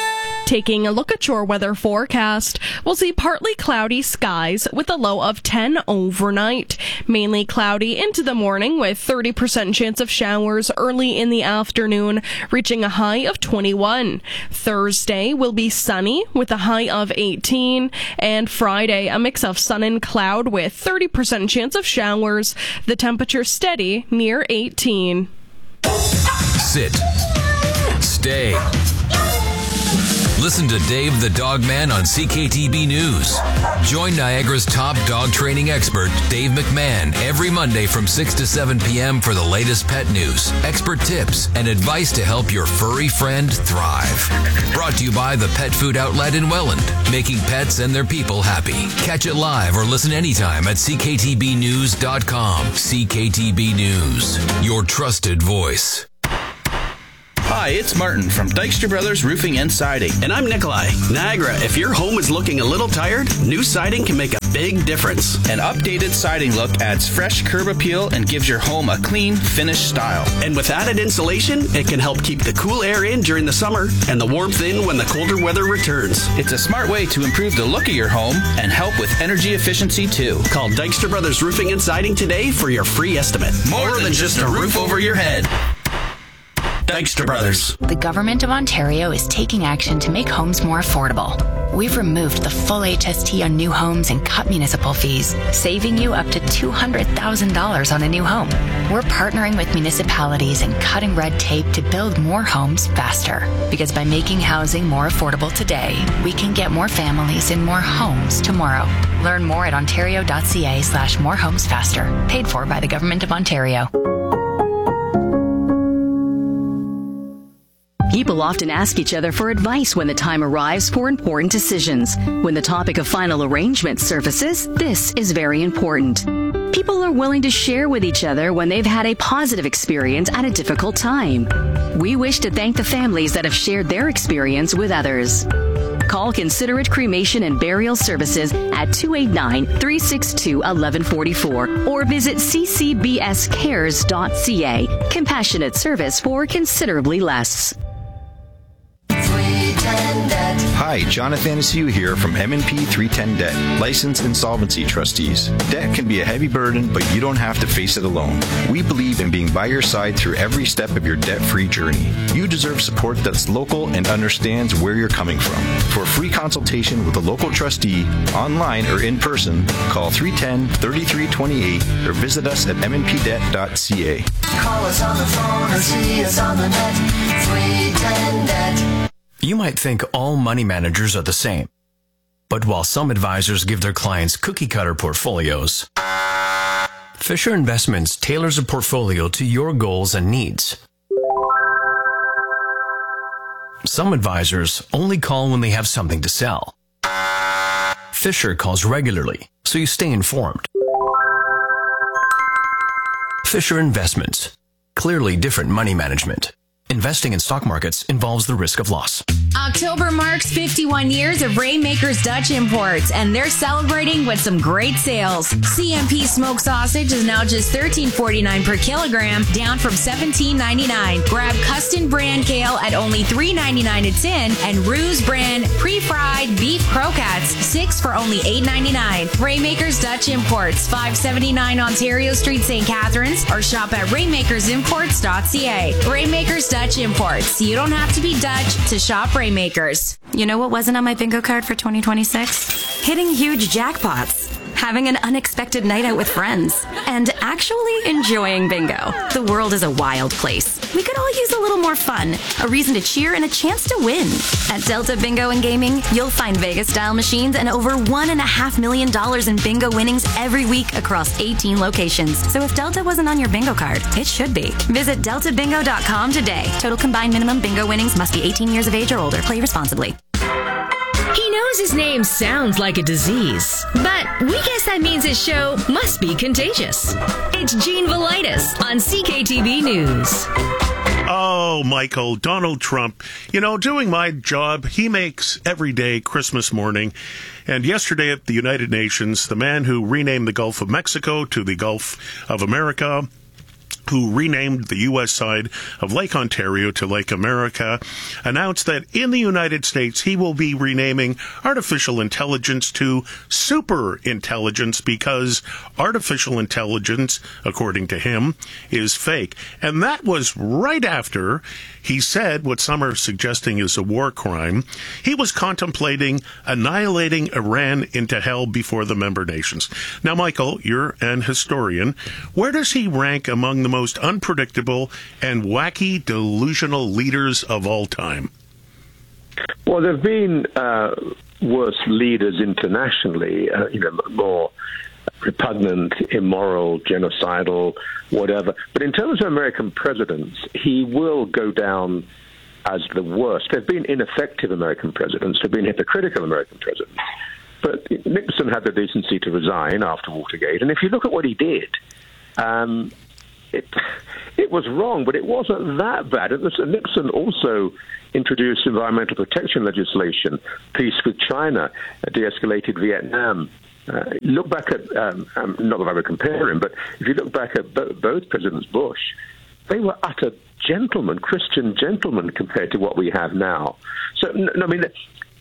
Taking a look at your weather forecast, we'll see partly cloudy skies with a low of ten overnight. Mainly cloudy into the morning with thirty percent chance of showers early in the afternoon, reaching a high of twenty-one. Thursday will be sunny with a high of eighteen. And Friday, a mix of sun and cloud with thirty percent chance of showers. The temperature steady near eighteen. Sit. Stay. Listen to Dave the Dog Man on C K T B News. Join Niagara's top dog training expert, Dave McMahon, every Monday from six to seven p.m. for the latest pet news, expert tips, and advice to help your furry friend thrive. Brought to you by the Pet Food Outlet in Welland, making pets and their people happy. Catch it live or listen anytime at c k t b news dot com. C K T B News, your trusted voice. Hi, it's Martin from Dykstra Brothers Roofing and Siding. And I'm Nikolai. Niagara, if your home is looking a little tired, new siding can make a big difference. An updated siding look adds fresh curb appeal and gives your home a clean, finished style. And with added insulation, it can help keep the cool air in during the summer and the warmth in when the colder weather returns. It's a smart way to improve the look of your home and help with energy efficiency too. Call Dykstra Brothers Roofing and Siding today for your free estimate. More, More than, than just a roof over your head. Dykstra Brothers. The Government of Ontario is taking action to make homes more affordable. We've removed the full H S T on new homes and cut municipal fees, saving you up to two hundred thousand dollars on a new home. We're partnering with municipalities and cutting red tape to build more homes faster. Because by making housing more affordable today, we can get more families in more homes tomorrow. Learn more at ontario.ca slash more homes faster. Paid for by the Government of Ontario. People often ask each other for advice when the time arrives for important decisions. When the topic of final arrangement surfaces, this is very important. People are willing to share with each other when they've had a positive experience at a difficult time. We wish to thank the families that have shared their experience with others. Call Considerate Cremation and Burial Services at two eight nine, three six two, one one four four or visit c c b s cares dot c a. Compassionate service for considerably less. Hi, Jonathan Asiu here from M and P three ten Debt, licensed insolvency trustees. Debt can be a heavy burden, but you don't have to face it alone. We believe in being by your side through every step of your debt-free journey. You deserve support that's local and understands where you're coming from. For a free consultation with a local trustee, online or in person, call three one zero, three three two eight or visit us at m n p debt dot c a. Call us on the phone or see us on the net. three ten Debt. You might think all money managers are the same. But while some advisors give their clients cookie-cutter portfolios, Fisher Investments tailors a portfolio to your goals and needs. Some advisors only call when they have something to sell. Fisher calls regularly, so you stay informed. Fisher Investments. Clearly different money management. Investing in stock markets involves the risk of loss. October marks fifty-one years of Rainmakers Dutch Imports, and they're celebrating with some great sales. C M P smoked sausage is now just thirteen forty-nine per kilogram, down from seventeen ninety-nine. Grab Custom brand kale at only three ninety-nine a tin, and Ruse brand pre-fried beef croquettes, six for only eight ninety-nine. Rainmakers Dutch Imports, five seventy-nine Ontario Street, Saint Catharines, or shop at rainmakers imports dot c a. Rainmakers Dutch Imports. You don't have to be Dutch to shop Rainmakers. You know what wasn't on my bingo card for twenty twenty-six? Hitting huge jackpots, having an unexpected night out with friends, and actually enjoying bingo. The world is a wild place. We could all use a little more fun, a reason to cheer, and a chance to win. At Delta Bingo and Gaming, you'll find Vegas-style machines and over one and a half million dollars in bingo winnings every week across eighteen locations. So if Delta wasn't on your bingo card, it should be. Visit delta bingo dot com today. Total combined minimum bingo winnings must be eighteen years of age or older. Play responsibly. He knows his name sounds like a disease, but we guess that means his show must be contagious. It's Gene Velitis on C K T V News. Oh, Michael, Donald Trump, you know, doing my job, he makes every day Christmas morning. And yesterday at the United Nations, the man who renamed the Gulf of Mexico to the Gulf of America who renamed the U S side of Lake Ontario to Lake America, announced that in the United States he will be renaming artificial intelligence to super intelligence because artificial intelligence, according to him, is fake. And that was right after he said what some are suggesting is a war crime. He was contemplating annihilating Iran into hell before the member nations. Now, Michael, you're an historian. Where does he rank among the most unpredictable and wacky, delusional leaders of all time? Well, there have been uh, worse leaders internationally, uh, you know, more repugnant, immoral, genocidal, whatever. But in terms of American presidents, he will go down as the worst. There have been ineffective American presidents. There have been hypocritical American presidents. But Nixon had the decency to resign after Watergate. And if you look at what he did, um, it, it was wrong, but it wasn't that bad. It was, Nixon also introduced environmental protection legislation, peace with China, de-escalated Vietnam. Uh, look back at, um, um, not that I would compare him, but if you look back at bo- both Presidents Bush, they were utter gentlemen, Christian gentlemen, compared to what we have now. So, no, I mean,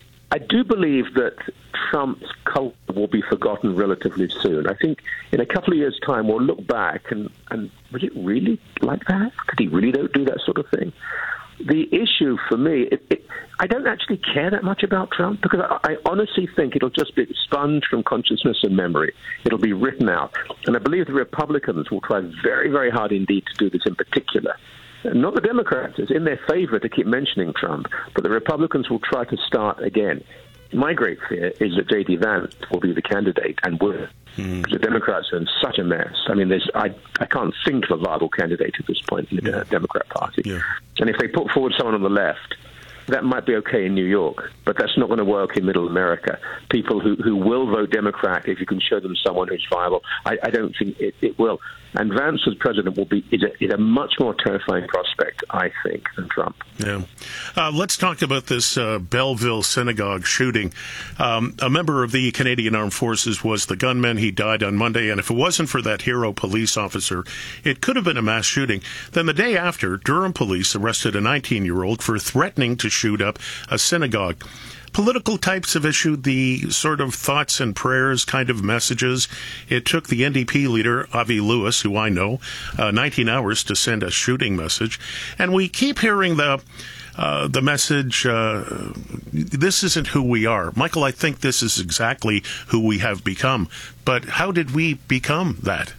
I do believe that Trump's cult will be forgotten relatively soon. I think in a couple of years' time, we'll look back and, and was it really like that? Could he really do that sort of thing? The issue for me, it, it, I don't actually care that much about Trump because I, I honestly think it'll just be expunged from consciousness and memory. It'll be written out. And I believe the Republicans will try very, very hard indeed to do this in particular. Not the Democrats. It's in their favor to keep mentioning Trump, but the Republicans will try to start again. My great fear is that J D Vance will be the candidate and will. Mm. The Democrats are in such a mess. I mean, there's I, I can't think of a viable candidate at this point in the yeah. Democrat Party. Yeah. And if they put forward someone on the left, that might be okay in New York, but that's not going to work in Middle America. People who, who will vote Democrat, if you can show them someone who's viable, I, I don't think it, it will. And Vance as president will be is a, is a much more terrifying prospect, I think, than Trump. Yeah. Uh, let's talk about this uh, Belleville synagogue shooting. Um, a member of the Canadian Armed Forces was the gunman. He died on Monday, and if it wasn't for that hero police officer, it could have been a mass shooting. Then the day after, Durham police arrested a nineteen-year-old for threatening to shoot up a synagogue. Political types have issued the sort of thoughts and prayers kind of messages. It took the N D P leader, Avi Lewis, who I know, uh, nineteen hours to send a shooting message. And we keep hearing the uh, the message, uh, this isn't who we are. Michael, I think this is exactly who we have become. But how did we become that?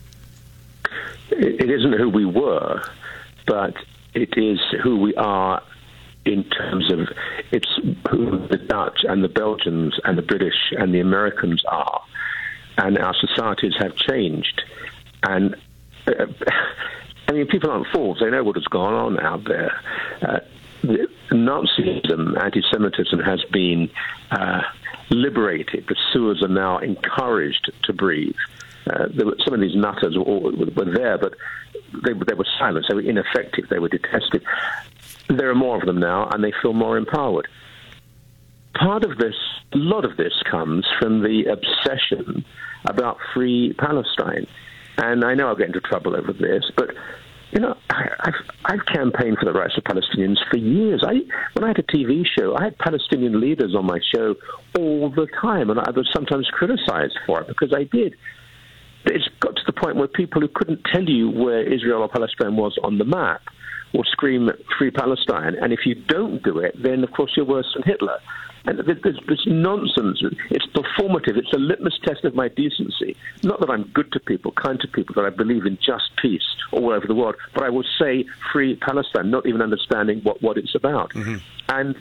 It isn't who we were, but it is who we are in terms of it's who the Dutch and the Belgians and the British and the Americans are. And our societies have changed. And, uh, I mean, people aren't fools. They know what has gone on out there. Uh, the Nazism, anti-Semitism has been uh, liberated. The sewers are now encouraged to breathe. Uh, there were, some of these nutters were, were there, but they, they were silent. They were ineffective. They were detested. There are more of them now, and they feel more empowered. Part of this, a lot of this comes from the obsession about free Palestine. And I know I'll get into trouble over this, but, you know, I, I've, I've campaigned for the rights of Palestinians for years. I, when I had a T V show, I had Palestinian leaders on my show all the time, and I was sometimes criticized for it because I did. It's got to the point where people who couldn't tell you where Israel or Palestine was on the map will scream Free Palestine. And if you don't do it, then, of course, you're worse than Hitler. And there's this nonsense. It's performative. It's a litmus test of my decency. Not that I'm good to people, kind to people, that I believe in just peace all over the world, but I will say Free Palestine, not even understanding what, what it's about. Mm-hmm. And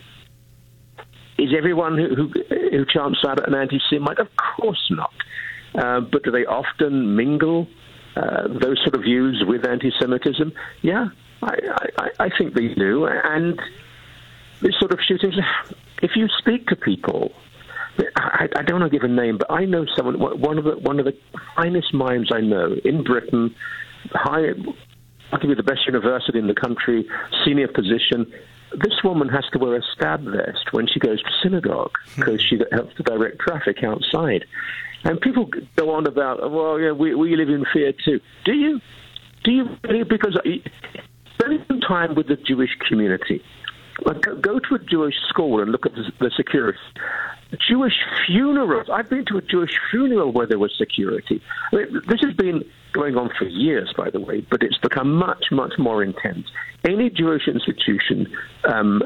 is everyone who, who, who chants out an anti-Semite? Of course not. Uh, but do they often mingle uh, those sort of views with anti-Semitism? Yeah, I, I, I think they do. And this sort of shootings, if you speak to people, I, I don't want to give a name, but I know someone, one of the one of the finest minds I know in Britain, high, arguably the best university in the country, senior position. This woman has to wear a stab vest when she goes to synagogue because she helps to direct traffic outside. And people go on about, well, yeah, we, we live in fear too. Do you? Do you really? Because spend some time with the Jewish community. Like, go to a Jewish school and look at the, the security. Jewish funerals. I've been to a Jewish funeral where there was security. I mean, this has been going on for years, by the way, but it's become much, much more intense. Any Jewish institution um,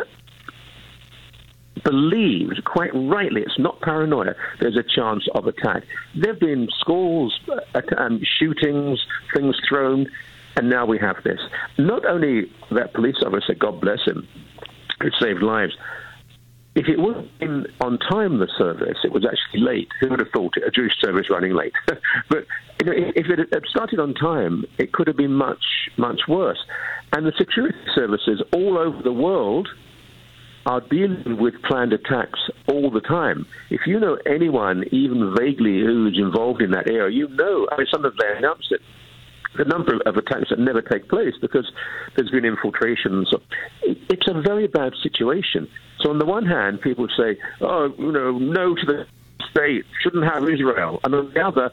believes, quite rightly, it's not paranoia, there's a chance of attack. There have been schools, uh, um, shootings, things thrown, and now we have this. Not only that police officer, God bless him, it saved lives. If it would have been on time, the service, it was actually late. Who would have thought it? A Jewish service running late? But you know, if it had started on time, it could have been much, much worse. And the security services all over the world are dealing with planned attacks all the time. If you know anyone, even vaguely, who's involved in that area, you know, I mean, sometimes they announce it. The number of attacks that never take place because there's been infiltrations. It's a very bad situation. So on the one hand, people say, oh, you know, no to the state, shouldn't have Israel. And on the other,